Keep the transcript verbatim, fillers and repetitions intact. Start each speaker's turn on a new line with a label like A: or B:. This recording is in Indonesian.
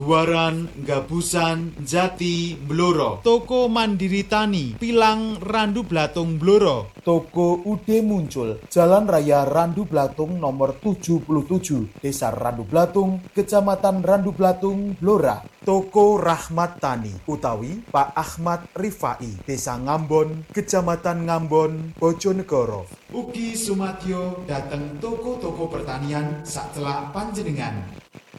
A: Buaran, Gabusan, Jati, Bloro. Toko Mandiri Tani, Pilang, Randu Blatung, Bloro.
B: Toko Ude Muncul, Jalan Raya Randu Blatung nomor tujuh puluh tujuh, Desa Randu Blatung, Kecamatan Randu Blatung, Blora. Toko Rahmat Tani, utawi Pak Ahmad Rifai, Desa Ngambon, Kecamatan Ngambon, Bojonegoro.
A: Ugi Sumatyo dateng toko-toko pertanian sak celak panjenengan.